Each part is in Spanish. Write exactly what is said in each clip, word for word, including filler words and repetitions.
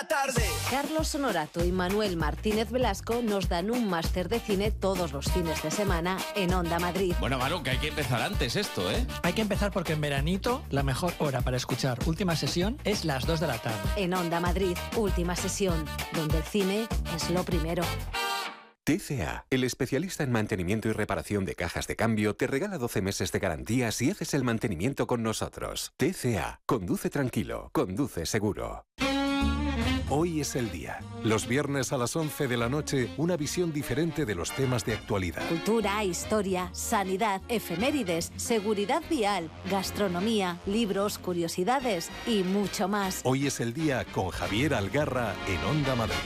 la tarde. Carlos Honorato y Manuel Martínez Velasco nos dan un máster de cine todos los fines de semana en Onda Madrid. Bueno, Manu, que hay que empezar antes esto, ¿eh? Hay que empezar porque en veranito la mejor hora para escuchar Última Sesión es las dos de la tarde. En Onda Madrid, Última Sesión, donde el cine es lo primero. T C A, el especialista en mantenimiento y reparación de cajas de cambio, te regala doce meses de garantía si haces el mantenimiento con nosotros. T C A, conduce tranquilo, conduce seguro. Hoy es el día. Los viernes a las once de la noche, una visión diferente de los temas de actualidad. Cultura, historia, sanidad, efemérides, seguridad vial, gastronomía, libros, curiosidades y mucho más. Hoy es el día con Javier Algarra en Onda Madrid.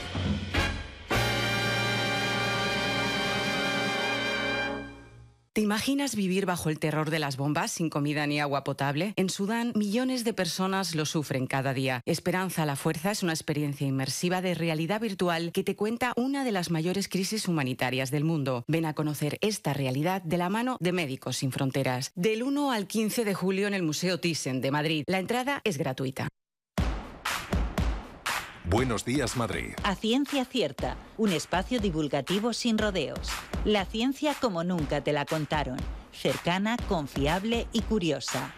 ¿Te imaginas vivir bajo el terror de las bombas sin comida ni agua potable? En Sudán, millones de personas lo sufren cada día. Esperanza a la Fuerza es una experiencia inmersiva de realidad virtual que te cuenta una de las mayores crisis humanitarias del mundo. Ven a conocer esta realidad de la mano de Médicos Sin Fronteras. Del uno al quince de julio en el Museo Thyssen de Madrid. La entrada es gratuita. Buenos días, Madrid. A Ciencia Cierta, un espacio divulgativo sin rodeos. La ciencia como nunca te la contaron. Cercana, confiable y curiosa.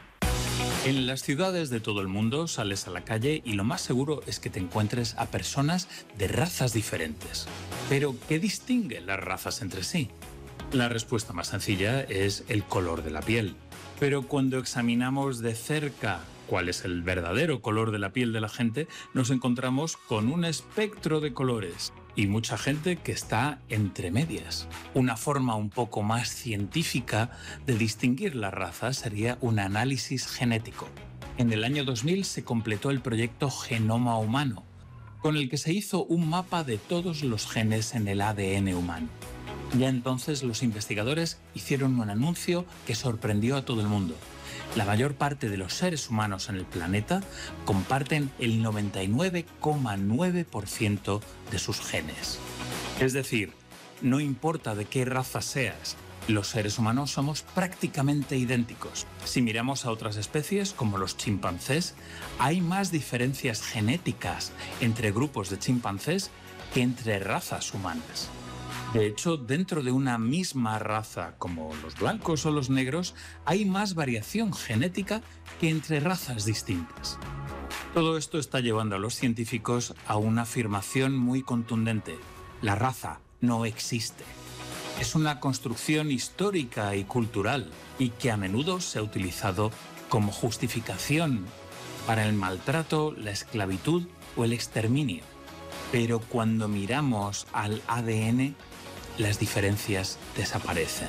En las ciudades de todo el mundo sales a la calle y lo más seguro es que te encuentres a personas de razas diferentes. Pero, ¿qué distingue las razas entre sí? La respuesta más sencilla es el color de la piel. Pero cuando examinamos de cerca cuál es el verdadero color de la piel de la gente, nos encontramos con un espectro de colores y mucha gente que está entre medias. Una forma un poco más científica de distinguir las razas sería un análisis genético. En el año dos mil se completó el proyecto Genoma Humano, con el que se hizo un mapa de todos los genes en el A D N humano. Ya entonces los investigadores hicieron un anuncio que sorprendió a todo el mundo. La mayor parte de los seres humanos en el planeta comparten el noventa y nueve coma nueve por ciento de sus genes. Es decir, no importa de qué raza seas, los seres humanos somos prácticamente idénticos. Si miramos a otras especies, como los chimpancés, hay más diferencias genéticas entre grupos de chimpancés que entre razas humanas. De hecho, dentro de una misma raza, como los blancos o los negros, hay más variación genética que entre razas distintas. Todo esto está llevando a los científicos a una afirmación muy contundente. La raza no existe. Es una construcción histórica y cultural y que a menudo se ha utilizado como justificación para el maltrato, la esclavitud o el exterminio. Pero cuando miramos al A D N, las diferencias desaparecen.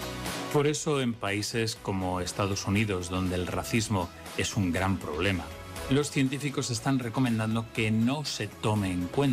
Por eso en países como Estados Unidos, donde el racismo es un gran problema, los científicos están recomendando que no se tome en cuenta